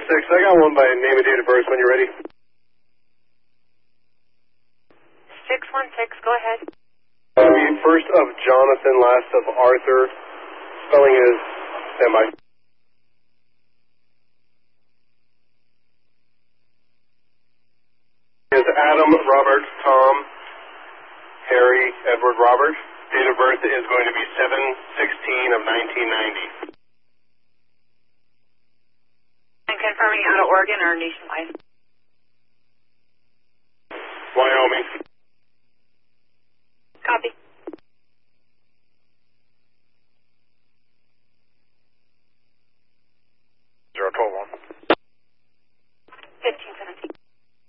I got one by name and date of birth when you're ready. 616, go ahead. First of Jonathan, last of Arthur. Spelling is semi. Is Adam, Robert, Tom, Harry, Edward, Robert. Date of birth is going to be 7/16 of 1990. And confirming out of Oregon or nationwide? Wyoming.